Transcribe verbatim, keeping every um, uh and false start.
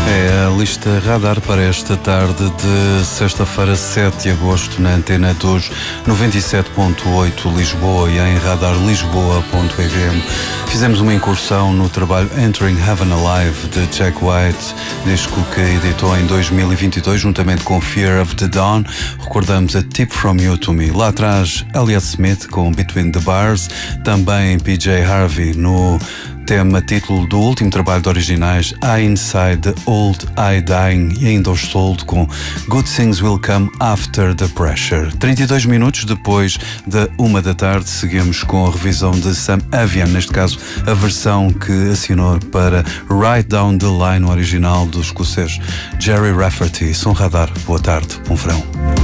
É a lista Radar para esta tarde de sexta-feira, sete de agosto, na antena dos noventa e sete ponto oito Lisboa e em radar lisboa ponto f m. Fizemos uma incursão no trabalho Entering Heaven Alive de Jack White, disco que editou em dois mil e vinte e dois juntamente com Fear of the Dawn. Recordamos a Tip From You To Me. Lá atrás, Elliott Smith com Between the Bars, também P J Harvey no tema título do último trabalho de originais, I Inside the Old I Dying, e ainda os Sold com Good Things Will Come After the Pressure. trinta e dois minutos depois da uma da tarde, seguimos com a revisão de Sam Avian, neste caso a versão que assinou para Right Down the Line, o original do escocês Jerry Rafferty. Som Radar, boa tarde, bom verão.